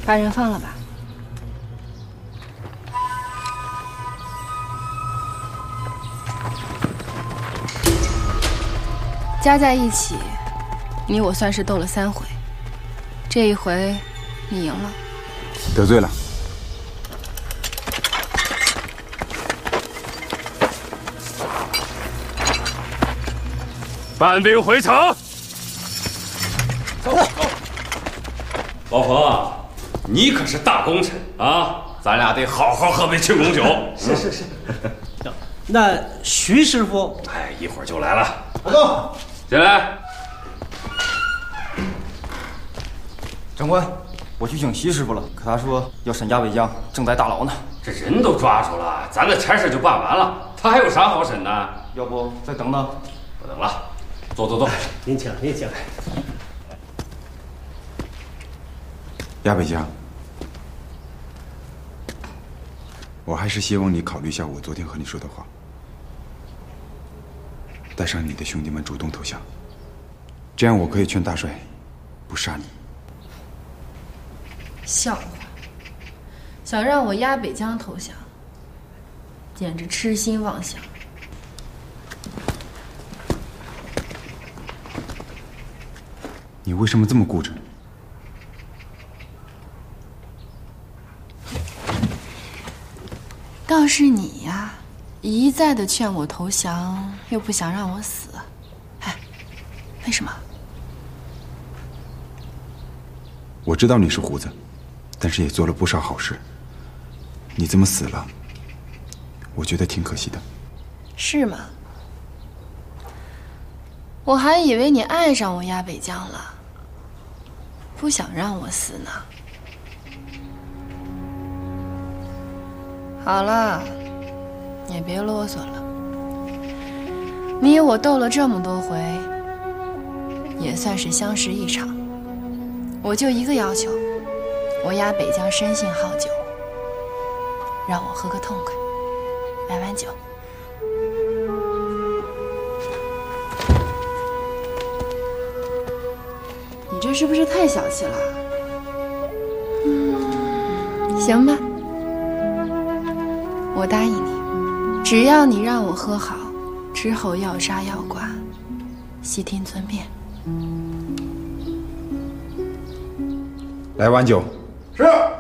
把人放了吧。加在一起，你我算是斗了3回，这一回你赢了。 得罪了。 搬兵回城。走。老冯，你可是大功臣啊！咱俩得好好喝杯庆功酒。 是。那徐师傅， 哎，一会儿就来了。 走， 进来。 长官，我去请徐师傅了，可他说要审押北江，正在大牢呢。 这人都抓住了，咱的差事就办完了，他还有啥好审的？ 要不再等等？ 不等了，坐。 您请。 押北江，我还是希望你考虑一下我昨天和你说的话，带上你的兄弟们主动投降，这样我可以劝大帅不杀你。 笑话，想让我押北江投降，简直痴心妄想。 你为什么这么固执？ 倒是你呀，一再的劝我投降，又不想让我死，哎，为什么？ 我知道你是胡子，但是也做了不少好事。你这么死了，我觉得挺可惜的。 是吗？我还以为你爱上我押北江了，不想让我死呢。好了，也别啰嗦了。你我斗了这么多回，也算是相识一场。我就一个要求，我押北江生性好酒，让我喝个痛快，来碗酒。你这是不是太小气了？行吧。我答应你，只要你让我喝好，之后要杀要剐，悉听尊便。 来碗酒。